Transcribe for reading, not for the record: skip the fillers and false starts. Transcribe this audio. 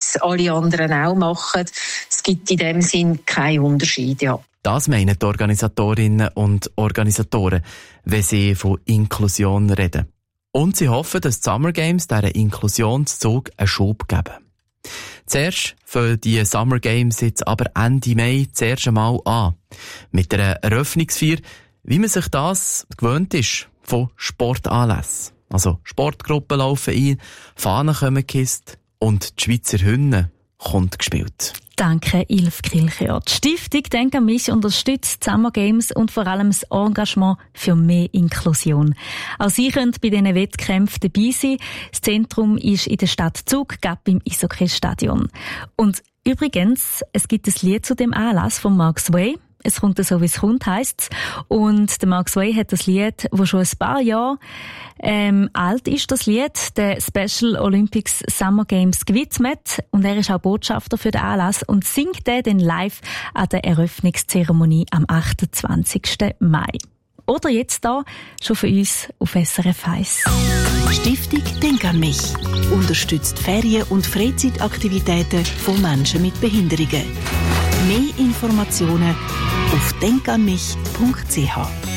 es alle anderen auch machen. Es gibt in dem Sinn keinen Unterschied, ja. Das meinen die Organisatorinnen und Organisatoren, wenn sie von Inklusion reden. Und sie hoffen, dass die Summer Games diesen Inklusionszug einen Schub geben. Zuerst fangen die Summer Games jetzt aber Ende Mai das erste Mal an. Mit einer Eröffnungsfeier, wie man sich das gewöhnt ist von Sportanlässen. Also Sportgruppen laufen ein, Fahnen kommen gehisst und die Schweizer Hymne kommt gespielt. Danke, Ilf Kilchör. Die Stiftung «Denk an mich» unterstützt die Summer Games und vor allem das Engagement für mehr Inklusion. Auch Sie können bei diesen Wettkämpfen dabei sein. Das Zentrum ist in der Stadt Zug, Gap im Eishockey-Stadion. Und übrigens, es gibt ein Lied zu dem Anlass von Mark Sway. Es kommt so, wie es kommt, heisst's. Und der Mark Sway hat das Lied, das schon ein paar Jahre alt ist, das Lied, der Special Olympics Summer Games gewidmet. Und er ist auch Botschafter für den Anlass und singt den dann live an der Eröffnungszeremonie am 28. Mai. Oder jetzt da schon für uns auf SRF 1. Stiftung «Denk an mich» unterstützt Ferien- und Freizeitaktivitäten von Menschen mit Behinderungen. Mehr Informationen auf denkanmich.ch.